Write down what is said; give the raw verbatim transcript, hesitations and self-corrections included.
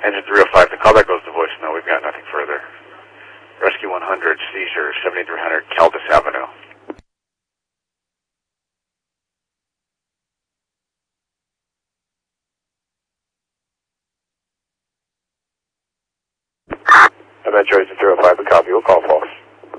Engine three oh five, the callback goes to voicemail. We've got nothing further. Rescue one hundred, seizure, seventy-three hundred, Caldas Avenue. Metro three oh five, a copy. We'll call false.